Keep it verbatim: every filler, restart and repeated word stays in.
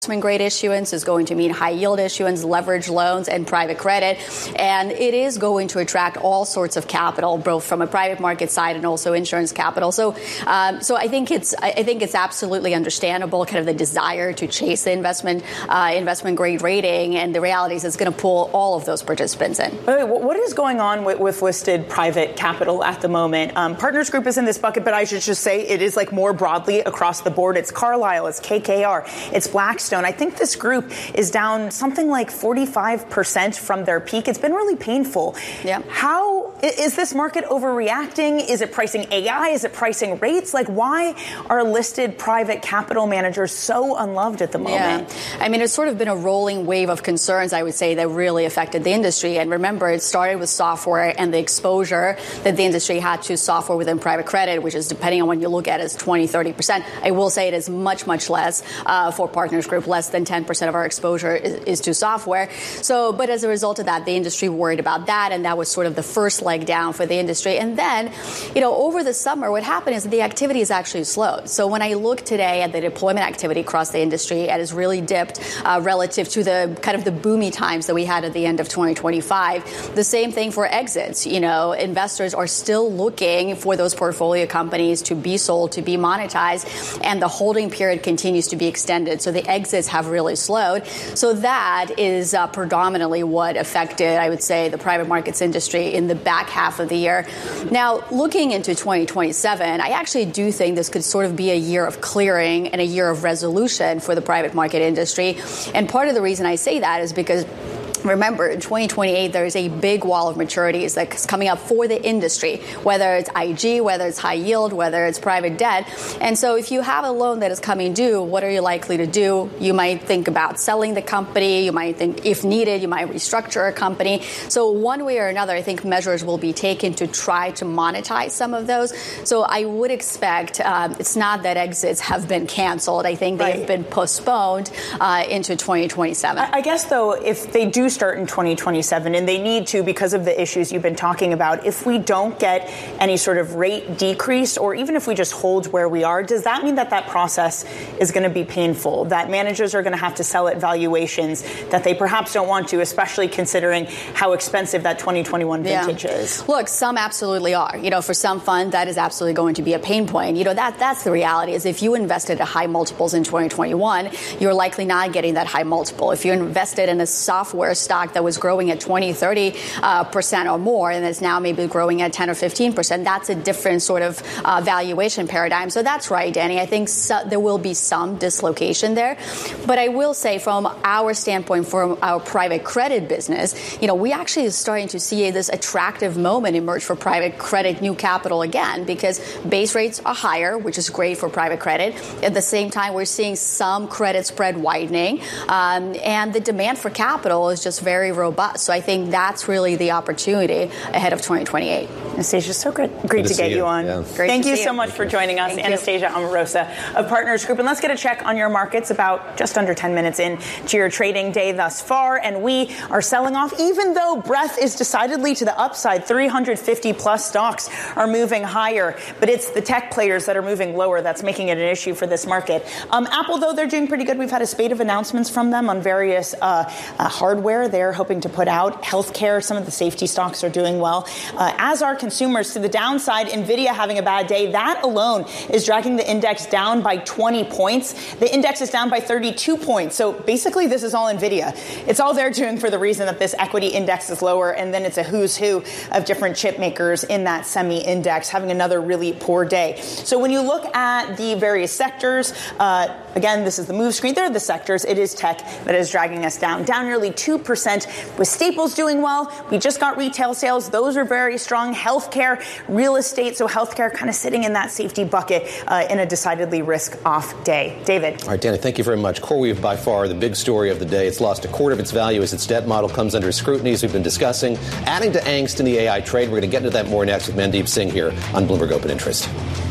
Investment grade issuance is going to mean high yield issuance, leverage loans, and private credit. And it is going to attract all sorts of capital, both from a private market side and also insurance capital. So, um, so I think it's I think it's absolutely understandable, kind of the desire to chase the investment uh, investment grade rating. And the reality is it's going to pull all of those participants in. Wait, what is going on with, with listed private capital at the moment? Um, Partners Group is in this bucket, but I should just say it is like more broadly across the board. It's Carlyle, it's K K R, it's Blackstone. I think this group is down something like forty-five percent from their peak. It's been really painful. Yeah. How is this market overreacting? Is it pricing A I? Is it pricing rates? Like, why are listed private capital managers so unloved at the moment? Yeah. I mean, it's sort of been a rolling wave of concerns, I would say, that really affected the industry. And remember, it started with software and the exposure that the industry had to software within private credit, which is, depending on when you look at it, is twenty, thirty percent. I will say it is much, much less uh, for Partners Group. Less than ten percent of our exposure is, is to software. So, but as a result of that, the industry worried about that, and that was sort of the first leg down for the industry. And then, you know, over the summer, what happened is the activity has actually slowed. So when I look today at the deployment activity across the industry, it has really dipped uh, relative to the kind of the boomy times that we had at the end of twenty twenty-five. The same thing for exits. You know, investors are still looking for those portfolio companies to be sold, to be monetized, and the holding period continues to be extended. So the exits have really slowed. So that is uh, predominantly what affected, I would say, the private markets industry in the back half of the year. Now, looking into twenty twenty-seven, I actually do think this could sort of be a year of clearing and a year of resolution for the private market industry. And part of the reason I say that is because remember, in twenty twenty-eight, there is a big wall of maturities that's coming up for the industry, whether it's I G, whether it's high yield, whether it's private debt. And so if you have a loan that is coming due, what are you likely to do? You might think about selling the company. You might think, if needed, you might restructure a company. So one way or another, I think measures will be taken to try to monetize some of those. So I would expect um, it's not that exits have been canceled. I think they right. have been postponed uh, into twenty twenty-seven. I, I guess, though, if they do start in twenty twenty-seven, and they need to because of the issues you've been talking about, if we don't get any sort of rate decrease, or even if we just hold where we are, does that mean that that process is going to be painful, that managers are going to have to sell at valuations that they perhaps don't want to, especially considering how expensive that twenty twenty-one vintage yeah. is? Look, some absolutely are. You know, for some fund, that is absolutely going to be a pain point. You know, that that's the reality, is if you invested at high multiples in twenty twenty-one, you're likely not getting that high multiple. If you invested in a software stock that was growing at twenty, thirty uh, percent or more, and is now maybe growing at ten or fifteen percent, that's a different sort of uh, valuation paradigm. So that's right, Danny. I think so, there will be some dislocation there. But I will say, from our standpoint, from our private credit business, you know, we actually are starting to see this attractive moment emerge for private credit new capital again, because base rates are higher, which is great for private credit. At the same time, we're seeing some credit spread widening, um, and the demand for capital is just very robust. So I think that's really the opportunity ahead of twenty twenty-eight. Anastasia, so great, great to, to get you, you on. Yeah. Great Thank to you see so you. much Thank for you. joining us, Thank Anastasia you. Amorosa of Partners Group. And let's get a check on your markets about just under ten minutes in to your trading day thus far. And we are selling off, even though breadth is decidedly to the upside. three hundred fifty plus stocks are moving higher, but it's the tech players that are moving lower that's making it an issue for this market. Um, Apple, though, they're doing pretty good. We've had a spate of announcements from them on various uh, uh, hardware they're hoping to put out. Healthcare, some of the safety stocks are doing well, uh, as are consumers. To the downside, NVIDIA having a bad day. That alone is dragging the index down by twenty points. The index is down by thirty-two points. So basically, this is all NVIDIA. It's all they're doing for the reason that this equity index is lower, and then it's a who's who of different chip makers in that semi-index having another really poor day. So when you look at the various sectors, uh, again, this is the move screen. There are the sectors. It is tech that is dragging us down, down nearly two percent, with Staples doing well. We just got retail sales. Those are very strong. Healthcare, real estate. So healthcare kind of sitting in that safety bucket uh, in a decidedly risk-off day. David. All right, Danny, thank you very much. CoreWeave, by far the big story of the day. It's lost a quarter of its value as its debt model comes under scrutiny, as we've been discussing, adding to angst in the A I trade. We're going to get into that more next with Mandeep Singh here on Bloomberg Open Interest.